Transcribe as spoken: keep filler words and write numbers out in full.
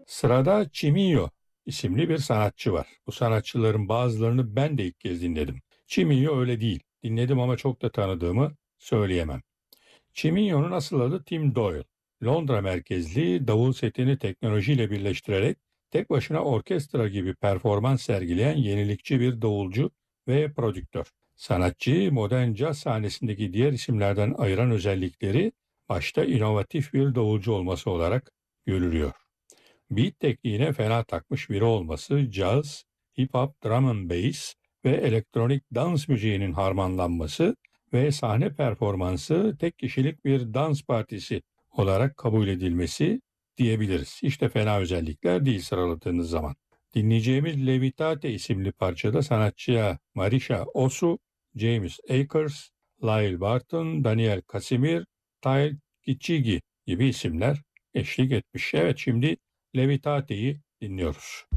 Sırada Chimio isimli bir sanatçı var. Bu sanatçıların bazılarını ben de ilk kez dinledim. Chimio öyle değil. Dinledim ama çok da tanıdığımı söyleyemem. Chimio'nun asıl adı Tim Doyle. Londra merkezli davul setini teknolojiyle birleştirerek tek başına orkestra gibi performans sergileyen yenilikçi bir davulcu ve prodüktör. Sanatçıyı modern caz sahnesindeki diğer isimlerden ayıran özellikleri başta inovatif bir davulcu olması olarak görülüyor. Beat tekniğine fena takmış biri olması, caz, hip hop, drum and bass ve elektronik dans müziğinin harmanlanması ve sahne performansı tek kişilik bir dans partisi olarak kabul edilmesi diyebiliriz. İşte fena özellikler değil sıraladığınız zaman. Dinleyeceğimiz Levitate isimli parçada sanatçıya Marisha Osu, James Akers, Lyle Barton, Daniel Casimir, Ty Kichigi gibi isimler eşlik etmiş. Evet, şimdi Levitate'yi dinliyoruz.